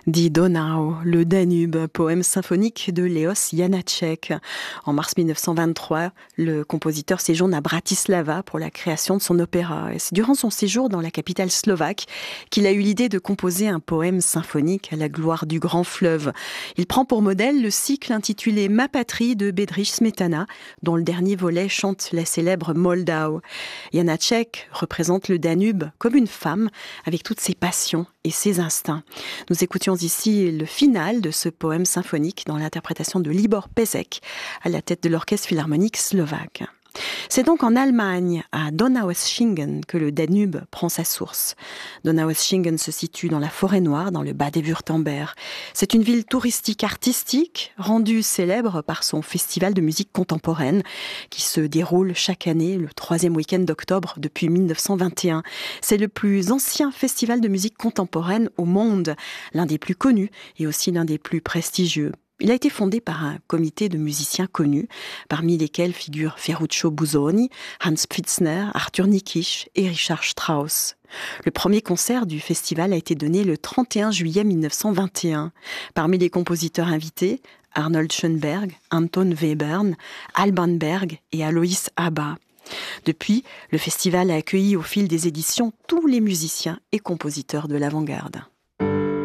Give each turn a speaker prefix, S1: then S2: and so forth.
S1: Die Donau, le Danube, poème symphonique de Leos Janáček. En mars 1923, le compositeur séjourne à Bratislava pour la création de son opéra. Et c'est durant son séjour dans la capitale slovaque qu'il a eu l'idée de composer un poème symphonique à la gloire du grand fleuve. Il prend pour modèle le cycle intitulé Ma patrie de Bedřich Smetana, dont le dernier volet chante la célèbre Moldau. Janáček représente le Danube comme une femme avec toutes ses passions et ses instincts. Nous écoutions ici le final de ce poème symphonique dans l'interprétation de Libor Pezek à la tête de l'orchestre philharmonique slovaque. C'est donc en Allemagne, à Donaueschingen, que le Danube prend sa source. Donaueschingen se situe dans la Forêt Noire, dans le Bade-Wurtemberg. C'est une ville touristique artistique, rendue célèbre par son festival de musique contemporaine, qui se déroule chaque année le 3e week-end d'octobre depuis 1921. C'est le plus ancien festival de musique contemporaine au monde, l'un des plus connus et aussi l'un des plus prestigieux. Il a été fondé par un comité de musiciens connus, parmi lesquels figurent Ferruccio Busoni, Hans Pfitzner, Arthur Nikisch et Richard Strauss. Le premier concert du festival a été donné le 31 juillet 1921. Parmi les compositeurs invités, Arnold Schönberg, Anton Webern, Alban Berg et Alois Hába. Depuis, le festival a accueilli au fil des éditions tous les musiciens et compositeurs de l'avant-garde.